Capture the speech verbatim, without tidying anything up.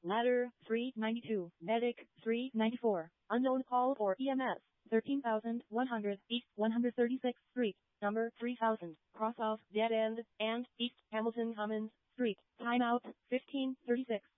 Ladder, three ninety-two. Medic, three ninety-four. Unknown call for E M S, thirteen thousand one hundred, East one hundred thirty-sixth Street, number three thousand, cross off, dead end, and East Hamilton Commons Street. Timeout, fifteen thirty-six.